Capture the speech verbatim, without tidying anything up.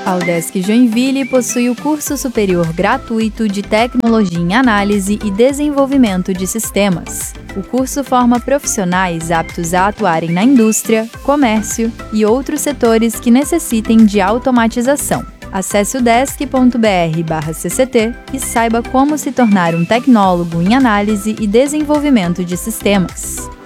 A Udesc Joinville possui o curso superior gratuito de Tecnologia em Análise e Desenvolvimento de Sistemas. O curso forma profissionais aptos a atuarem na indústria, comércio e outros setores que necessitem de automatização. Acesse udesc ponto br barra C C T e saiba como se tornar um tecnólogo em análise e desenvolvimento de sistemas.